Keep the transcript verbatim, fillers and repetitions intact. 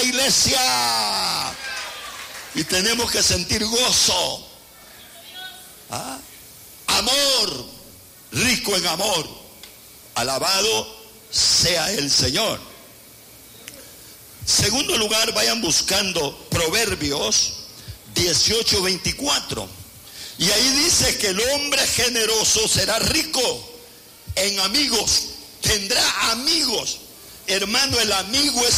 iglesia. Y tenemos que sentir gozo. ¿Ah? Amor, rico en amor. Alabado sea el Señor. Segundo lugar, vayan buscando Proverbios dieciocho veinticuatro. Y ahí dice que el hombre generoso será rico en amigos, tendrá amigos. Hermano, el amigo es